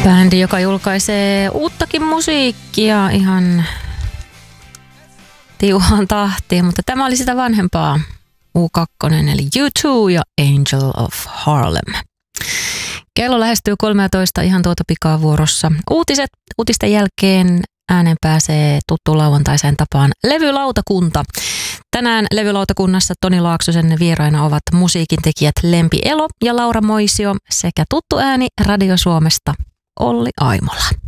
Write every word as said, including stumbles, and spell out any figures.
Bändi, joka julkaisee uuttakin musiikkia ihan tiuhaan tahtiin, mutta tämä oli sitä vanhempaa U kaksi eli U kaksi ja Angel of Harlem. Kello lähestyy kolmetoista ihan tuota pikaa vuorossa. Uutiset, uutisten jälkeen ääneen pääsee tuttu lauantaiseen tapaan levylautakunta. Tänään levylautakunnassa Toni Laaksosen vieraina ovat musiikintekijät Lempi Elo ja Laura Moisio sekä tuttu ääni Radio Suomesta Olli Aimola.